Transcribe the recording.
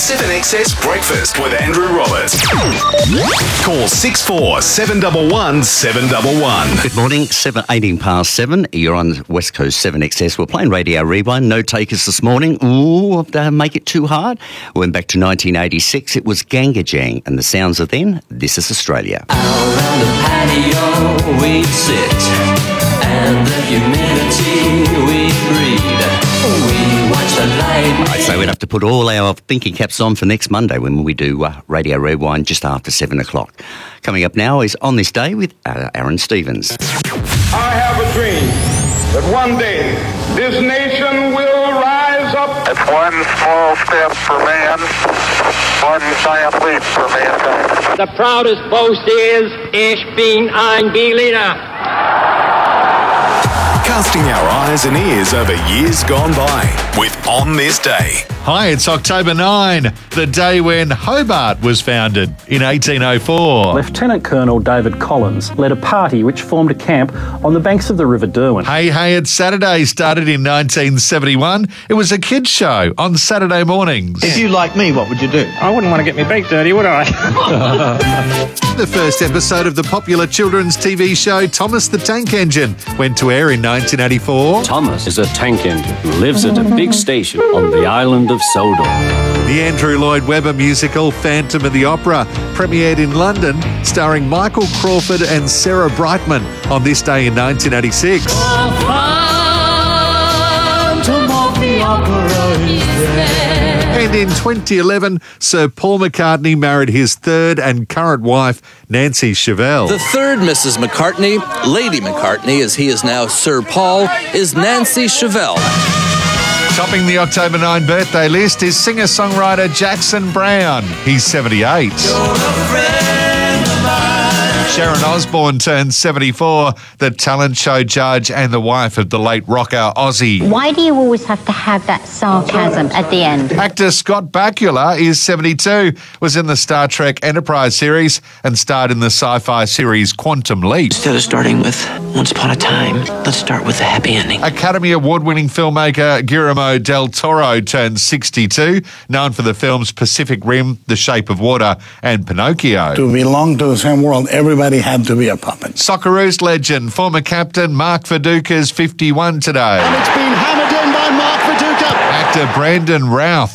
7XS Breakfast with Andrew Roberts. Call 64711 711. Good morning, 18 past 7. You're on West Coast 7XS. We're playing Radio Rewind. No takers this morning. Ooh, make it too hard. We went back to 1986. It was Gangajang, and the sounds of then. This is Australia. Out around the patio we'd sit, and the humidity we'd breathe. We watched the light. So we'd have to put all our thinking caps on for next Monday when we do Radio Rewind just after 7 o'clock. Coming up now is On This Day with Aaron Stevens. I have a dream that one day this nation will rise up. It's one small step for man, one giant leap for mankind. The proudest boast is, Ich bin ein Berliner. Casting our eyes and ears over years gone by with On This Day. Hi, it's October 9, the day when Hobart was founded in 1804. Lieutenant Colonel David Collins led a party which formed a camp on the banks of the River Derwent. Hey, It's Saturday started in 1971. It was a kids' show on Saturday mornings. If you like me, what would you do? I wouldn't want to get me beak dirty, would I? The first episode of the popular children's TV show Thomas the Tank Engine went to air in 1984. Thomas is a tank engine who lives at a big station on the island of Sodor. The Andrew Lloyd Webber musical Phantom of the Opera premiered in London, starring Michael Crawford and Sarah Brightman on this day in 1986. And in 2011, Sir Paul McCartney married his third and current wife, Nancy Chevelle. The third Mrs. McCartney, Lady McCartney, as he is now Sir Paul, is Nancy Chevelle. Topping the October 9 birthday list is singer-songwriter Jackson Browne. He's 78. Sharon Osbourne turned 74, the talent show judge and the wife of the late rocker Ozzy. Why do you always have to have that sarcasm at the end? Actor Scott Bakula is 72, was in the Star Trek Enterprise series and starred in the sci-fi series Quantum Leap. Instead of starting with Once Upon a Time, let's start with a happy ending. Academy Award-winning filmmaker Guillermo del Toro turned 62, known for the films Pacific Rim, The Shape of Water and Pinocchio. To belong to the same world, everybody had to be a puppet. Socceroos legend, former captain Mark Viduka is 51 today. And it's been hammered in by Mark Viduka. Actor Brandon Routh